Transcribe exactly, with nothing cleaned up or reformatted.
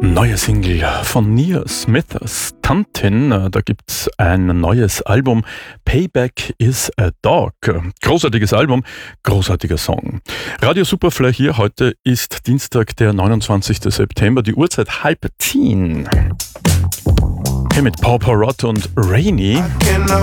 Neue Single von Nia Smithers Tantin. Da gibt's ein neues Album. Payback is a Dog. Großartiges Album, großartiger Song. Radio Superfly hier. Heute ist Dienstag, der neunundzwanzigster September. Die Uhrzeit halb zehn. Hier mit Paw Paw Rot und Rainy.